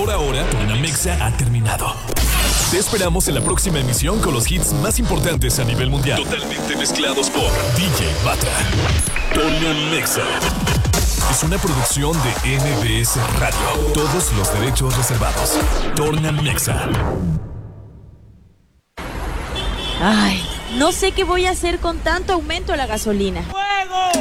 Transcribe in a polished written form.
Por ahora, Tornamexa ha terminado. Te esperamos en la próxima emisión con los hits más importantes a nivel mundial. Totalmente mezclados por DJ Batra. Tornamexa es una producción de MBS Radio. Todos los derechos reservados. Tornamexa. Ay, no sé qué voy a hacer con tanto aumento a la gasolina. ¡Fuego!